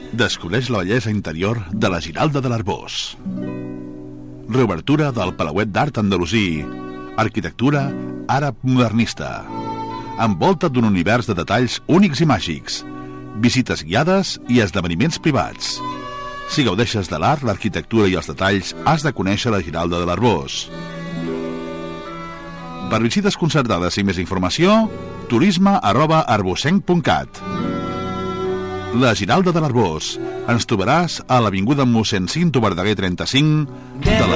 Descobreix la bellesa interior de la Giralda de l'Arboç. Reobertura del Palauet d'Art Andalusí. Arquitectura àrab modernista. Envolta't d'un univers de detalls únics i màgics. Visites guiades i esdeveniments privats. Si gaudeixes de l'art, l'arquitectura i els detalls, has de conèixer la Giralda de l'Arboç. Per visites concertades i més informació, turisme@arbocenc.cat. La Giralda de l'Arboç. Ens trobaràs a l'avinguda Mossèn Cinto Verdaguer 35 de la